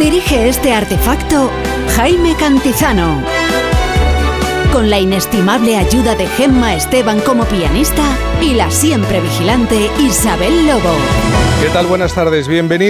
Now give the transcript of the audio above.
Dirige este artefacto Jaime Cantizano. Con la inestimable ayuda de Gemma Esteban como pianista y la siempre vigilante Isabel Lobo. ¿Qué tal? Buenas tardes, bienvenidos.